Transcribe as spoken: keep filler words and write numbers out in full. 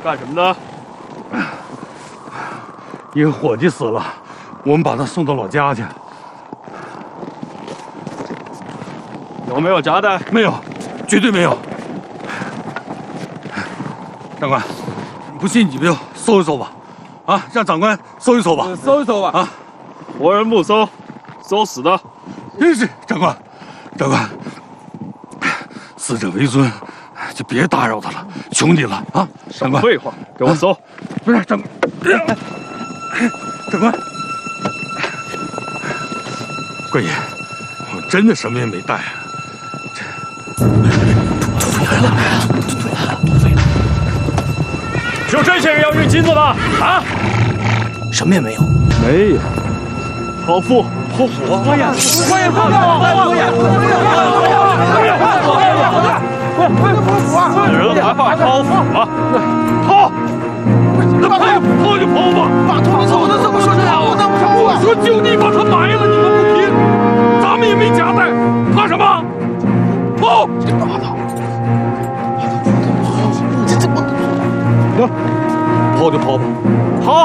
干什么的？ 一个伙计死了，我们把他送到老家去。 有没有夹带？ 没有，绝对没有。长官，不信你就搜一搜吧，啊，让长官搜一搜吧， 搜一搜吧。啊，活人不搜，搜死的。 真是长官，长官，死者为尊，就别打扰他了，求你了啊！长官， 废话，给我搜。 不是长官，长官，官爷，我真的什么也没带啊。 就这些人要运金子吗？啊？ 什么也没有。 没有。剖腹，剖腹！官爷，官爷，官爷，官爷，死人还怕剖腹啊？剖！那剖剖就剖吧，把头的走的怎么说的？